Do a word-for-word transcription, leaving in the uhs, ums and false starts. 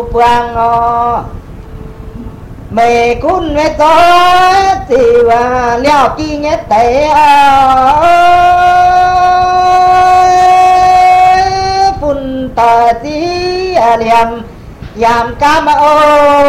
quang ngò mẹ cún nghe to thì và leo chi nghe tệ phun tờ tí liềm giảm cam ô